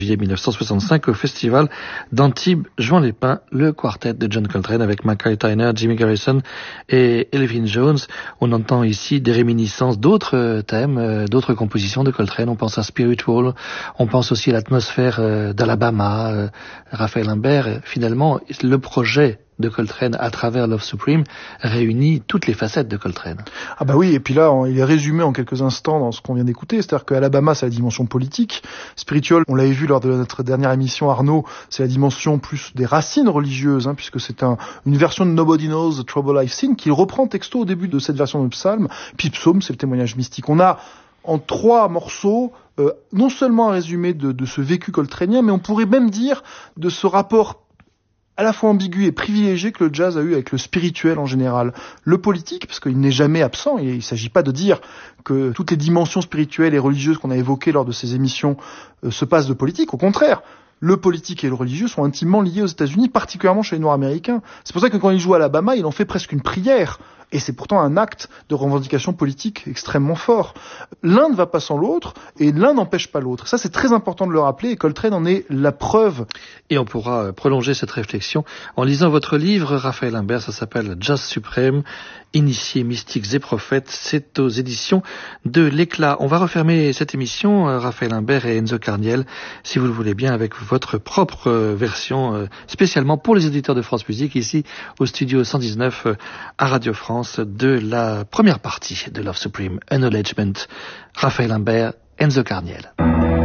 juillet 1965 au festival d'Antibes Juan-les-Pins, le quartet de John Coltrane avec Mackay Tyner, Jimmy Garrison et Elvin Jones. On entend ici des réminiscences d'autres thèmes, d'autres compositions de Coltrane. On pense à Spiritual, on pense aussi à l'atmosphère d'Alabama, Raphaël Imbert. Finalement, le projet de Coltrane à travers Love Supreme réunit toutes les facettes de Coltrane. Ah bah oui, et puis là, il est résumé en quelques instants dans ce qu'on vient d'écouter, c'est-à-dire qu'Alabama, c'est la dimension politique, Spiritual, on l'avait vu lors de notre dernière émission, Arnaud, c'est la dimension plus des racines religieuses, puisque c'est une version de Nobody Knows the Trouble I've Seen, qui reprend texto au début de cette version de Psalm, puis Psaume, c'est le témoignage mystique. On a en 3 morceaux, non seulement un résumé de ce vécu coltranien, mais on pourrait même dire de ce rapport à la fois ambigu et privilégié que le jazz a eu avec le spirituel en général. Le politique, parce qu'il n'est jamais absent, et il ne s'agit pas de dire que toutes les dimensions spirituelles et religieuses qu'on a évoquées lors de ces émissions se passent de politique. Au contraire, le politique et le religieux sont intimement liés aux États-Unis, particulièrement chez les Noirs américains. C'est pour ça que quand il joue à Alabama, il en fait presque une prière. Et c'est pourtant un acte de revendication politique extrêmement fort. L'un ne va pas sans l'autre, et l'un n'empêche pas l'autre. Ça, c'est très important de le rappeler, et Coltrane en est la preuve. Et on pourra prolonger cette réflexion en lisant votre livre, Raphaël Imbert, ça s'appelle Jazz Suprême, Initiés, mystiques et prophètes. C'est aux éditions de l'Éclat. On va refermer cette émission, Raphaël Imbert et Enzo Carniel, si vous le voulez bien, avec votre propre version, spécialement pour les auditeurs de France Musique, ici au studio 119 à Radio France, de la première partie de Love Supreme, Acknowledgement. Raphaël Imbert, Enzo Carniel.